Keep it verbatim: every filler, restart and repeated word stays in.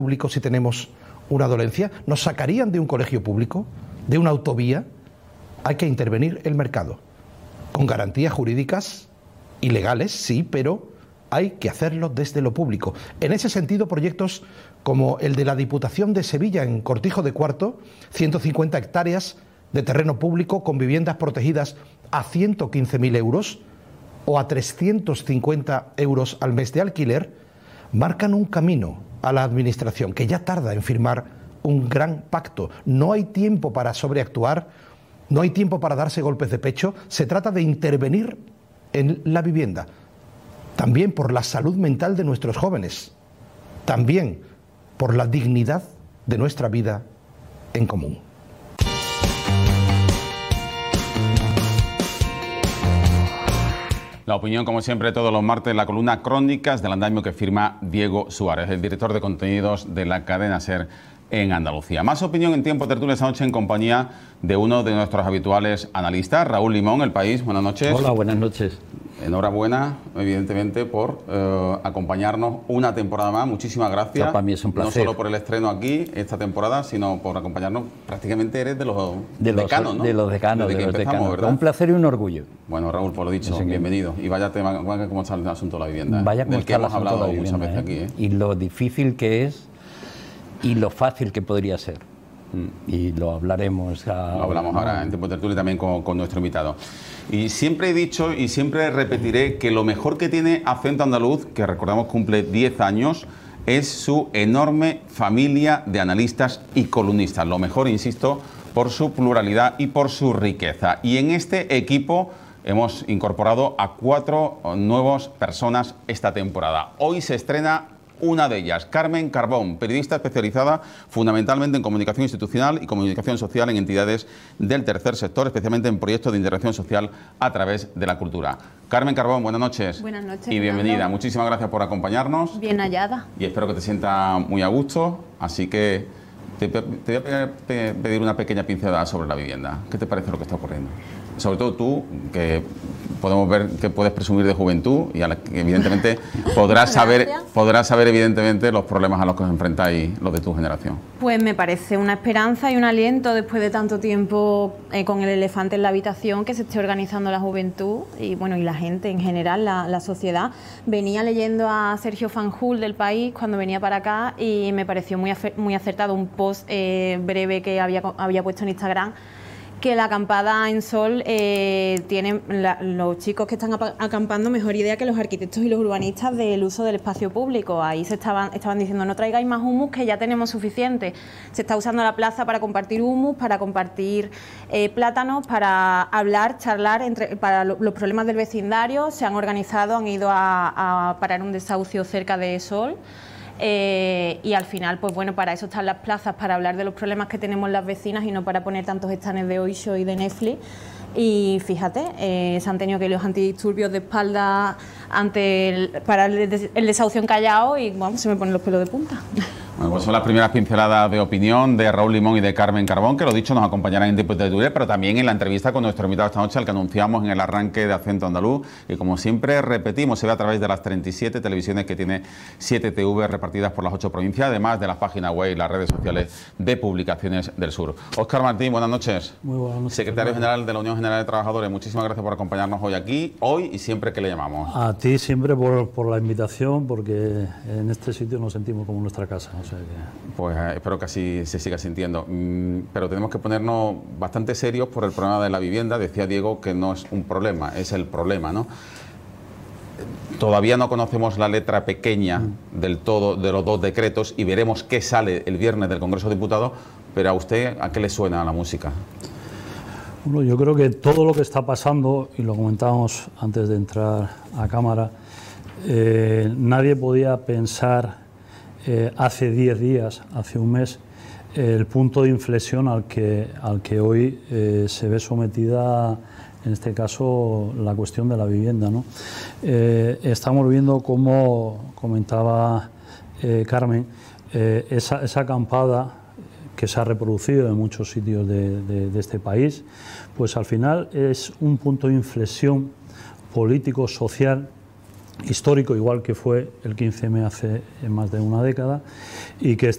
público si tenemos una dolencia? ¿Nos sacarían de un colegio público? ¿De una autovía? Hay que intervenir el mercado, con garantías jurídicas y legales, sí, pero hay que hacerlo desde lo público. En ese sentido, proyectos como el de la Diputación de Sevilla en Cortijo de Cuarto, ciento cincuenta hectáreas de terreno público con viviendas protegidas a ciento quince mil euros o a trescientos cincuenta euros al mes de alquiler, marcan un camino a la Administración que ya tarda en firmar un gran pacto. No hay tiempo para sobreactuar, no hay tiempo para darse golpes de pecho, se trata de intervenir en la vivienda, también por la salud mental de nuestros jóvenes, también por la dignidad de nuestra vida en común. La opinión, como siempre, todos los martes, la columna Crónicas del Andamio que firma Diego Suárez, el director de contenidos de la cadena SER en Andalucía. Más opinión en Tiempo Tertulia esta noche en compañía de uno de nuestros habituales analistas, Raúl Limón, El País. Buenas noches. Hola, buenas noches. Enhorabuena, evidentemente, por eh, acompañarnos una temporada más. Muchísimas gracias. Para mí es un placer. No solo por el estreno aquí esta temporada, sino por acompañarnos. Prácticamente eres de los, de los decanos, ¿no? De los decanos, Desde de que los empezamos, decanos. ¿verdad? Un placer y un orgullo. Bueno, Raúl, por lo dicho, no bienvenido. Y vaya tema, cómo está el asunto de la vivienda. Vaya como del que está el hemos asunto hablado de la muchas vivienda, veces ¿eh? aquí. ¿eh? Y lo difícil que es y lo fácil que podría ser. Mm. Y lo hablaremos. A... Lo hablamos ahora en Tiempo Tertulia y también con, con nuestro invitado. Y siempre he dicho y siempre repetiré que lo mejor que tiene Acento Andaluz, que recordamos cumple diez años, es su enorme familia de analistas y columnistas. Lo mejor, insisto, por su pluralidad y por su riqueza. Y en este equipo hemos incorporado a cuatro nuevas personas esta temporada. Hoy se estrena una de ellas, Carmen Carbón, periodista especializada fundamentalmente en comunicación institucional y comunicación social en entidades del tercer sector, especialmente en proyectos de integración social a través de la cultura. Carmen Carbón, buenas noches. Buenas noches. Y bienvenida. Fernando. Muchísimas gracias por acompañarnos. Bien hallada. Y espero que te sientas muy a gusto. Así que te, te voy a pedir una pequeña pincelada sobre la vivienda. ¿Qué te parece lo que está ocurriendo? Sobre todo tú, que podemos ver que puedes presumir de juventud y a la que evidentemente podrás saber, podrás saber evidentemente los problemas a los que os enfrentáis los de tu generación. Pues me parece una esperanza y un aliento después de tanto tiempo eh, con el elefante en la habitación que se esté organizando la juventud y bueno y la gente en general, la, la sociedad. Venía leyendo a Sergio Fanjul del País cuando venía para acá y me pareció muy, muy acertado un post eh, breve que había, había puesto en Instagram, que la acampada en sol eh, tienen la, los chicos que están acampando mejor idea que los arquitectos y los urbanistas del uso del espacio público. Ahí se estaban, estaban diciendo no traigáis más humus que ya tenemos suficiente. Se está usando la plaza para compartir humus, para compartir eh, plátanos, para hablar, charlar entre, para lo, los problemas del vecindario. Se han organizado, han ido a, a parar un desahucio cerca de Sol. Eh, y al final, pues bueno, para eso están las plazas, para hablar de los problemas que tenemos las vecinas y no para poner tantos stands de Oisho y de Netflix. Y fíjate, eh, se han tenido que ir los antidisturbios de espalda ante el, para el, des, el desahucio en Callao y bueno, se me ponen los pelos de punta. Bueno, pues son las primeras pinceladas de opinión de Raúl Limón y de Carmen Carbón, que lo dicho nos acompañarán en Tiempo de Tertulia, pero también en la entrevista con nuestro invitado esta noche, al que anunciamos en el arranque de Acento Andaluz, y como siempre repetimos, se ve a través de las treinta y siete televisiones que tiene siete T V repartidas por las ocho provincias, además de las páginas web y las redes sociales de Publicaciones del Sur. Óscar Martín, buenas noches. Muy buenas noches. Secretario General de la Unión General de Trabajadores, muchísimas gracias por acompañarnos hoy aquí, hoy y siempre que le llamamos. A ti siempre por, por la invitación, porque en este sitio nos sentimos como nuestra casa. O sea que... Pues eh, espero que así se siga sintiendo. Mm, pero tenemos que ponernos bastante serios por el problema de la vivienda. Decía Diego que no es un problema, es el problema, ¿no? Todavía no conocemos la letra pequeña mm. del todo de los dos decretos y veremos qué sale el viernes del Congreso de Diputados. Pero a usted, ¿a qué le suena la música? Bueno, yo creo que todo lo que está pasando, y lo comentábamos antes de entrar a cámara, eh, nadie podía pensar eh, hace diez días, hace un mes, eh, el punto de inflexión al que, al que hoy eh, se ve sometida, en este caso, la cuestión de la vivienda, ¿no? Eh, estamos viendo, como comentaba eh, Carmen, eh, esa, esa acampada que se ha reproducido en muchos sitios de, de, de este país, pues al final es un punto de inflexión político, social, histórico, igual que fue el quince eme hace más de una década, y que